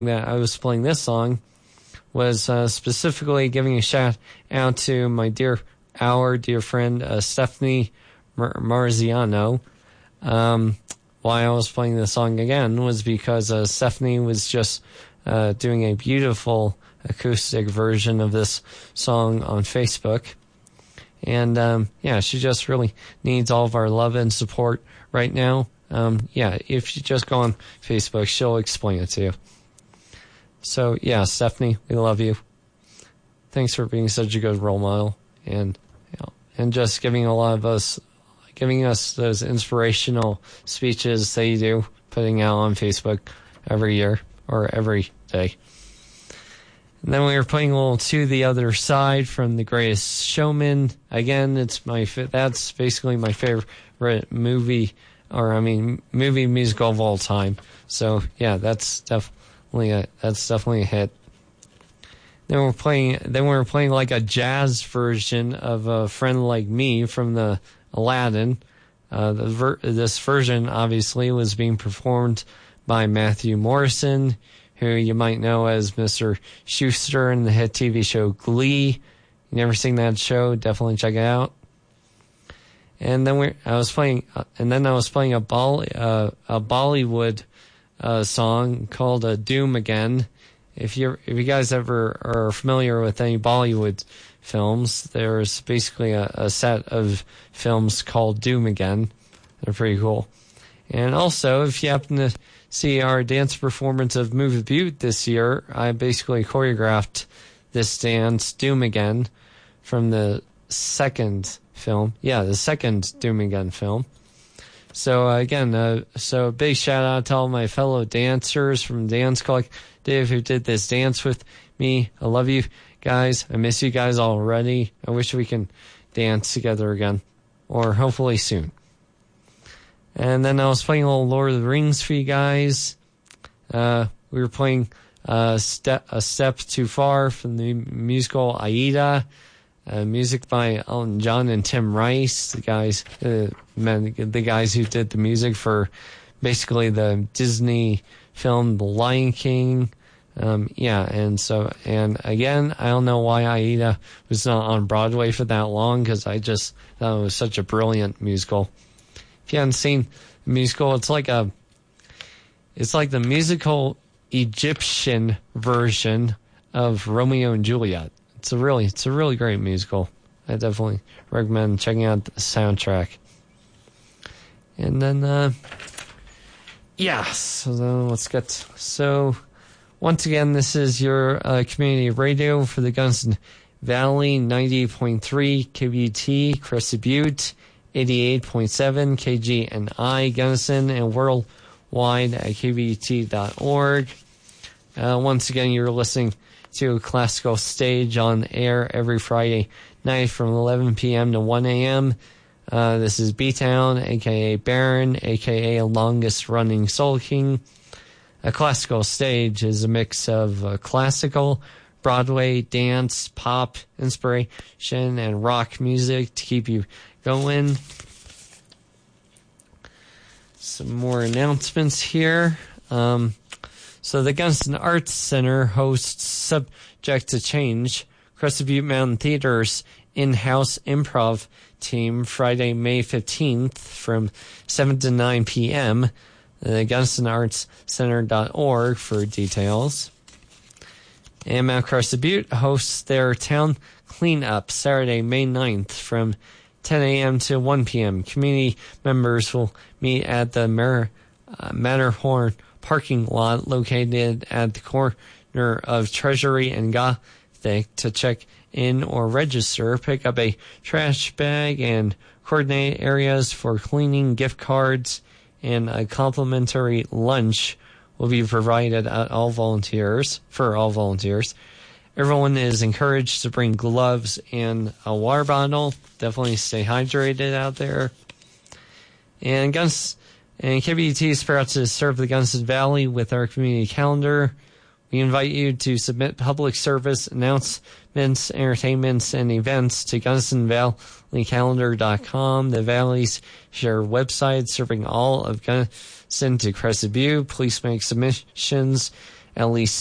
that I was playing this song was specifically giving a shout out to our dear friend Stephanie Marziano. Why I was playing this song again was because Stephanie was just doing a beautiful acoustic version of this song on Facebook. And she just really needs all of our love and support right now. If you just go on Facebook, she'll explain it to you. So, Stephanie, we love you. Thanks for being such a good role model and just giving us those inspirational speeches that you do, putting out on Facebook every year or every day. And then we were playing a little To the Other Side from The Greatest Showman. Again, that's basically my favorite movie musical of all time. So that's definitely a hit. Then we were playing like a jazz version of A Friend Like Me from the Aladdin. This version obviously was being performed by Matthew Morrison, who you might know as Mr. Schuster in the hit TV show Glee. You never seen that show? Definitely check it out. And then I was playing a Bollywood song called "Doom Again." If you guys ever are familiar with any Bollywood films, there's basically a set of films called Doom Again. They're pretty cool. And also, if you happen to see our dance performance of Move Butte this year, I basically choreographed this dance, Doom Again, from the second film. Yeah, the second Doom Again film. So again, a big shout out to all my fellow dancers from Dance Collective who did this dance with me. I love you guys. I miss you guys already. I wish we can dance together again, or hopefully soon. And then I was playing a little Lord of the Rings for you guys. We were playing A Step Too Far from the musical Aida. Music by Elton John and Tim Rice, the guys who did the music for basically the Disney film The Lion King. And again, I don't know why Aida was not on Broadway for that long, because I just thought it was such a brilliant musical. If you haven't seen the musical, it's like the musical Egyptian version of Romeo and Juliet. It's a really great musical. I definitely recommend checking out the soundtrack. And then, so once again, this is your community radio for the Gunnison Valley, 98.3 KBT, Crested Butte, 88.7 KGNI Gunnison, and worldwide at kbt.org. Once again, you're listening to a classical stage on air every Friday night from 11 p.m. to 1 a.m. This is B-Town, a.k.a. Baron, a.k.a. Longest Running Soul King. A classical stage is a mix of classical, Broadway, dance, pop, inspiration, and rock music to keep you going. Some more announcements here. So the Gunnison Arts Center hosts Subject to Change, Crested Butte Mountain Theater's in-house improv team, Friday, May 15th from 7 to 9 p.m. GunnisonArtsCenter.org for details. And Mount Crested Butte hosts their town cleanup Saturday, May 9th from 10 a.m. to 1 p.m. Community members will meet at the Matterhorn parking lot located at the corner of Treasury and Gothic to check in or register, pick up a trash bag, and coordinate areas for cleaning. Gift cards and a complimentary lunch will be provided for all volunteers. Everyone is encouraged to bring gloves and a water bottle. Definitely stay hydrated out there. And KBT is proud to serve the Gunnison Valley with our community calendar. We invite you to submit public service announcements, entertainments, and events to GunnisonValleyCalendar.com. The Valley's share website serving all of Gunnison to Crested Butte. Please make submissions at least